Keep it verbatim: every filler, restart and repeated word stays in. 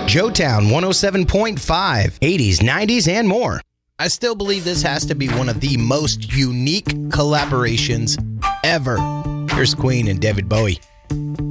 Joetown one oh seven point five, eighties, nineties, and more. I still believe this has to be one of the most unique collaborations ever. Here's Queen and David Bowie.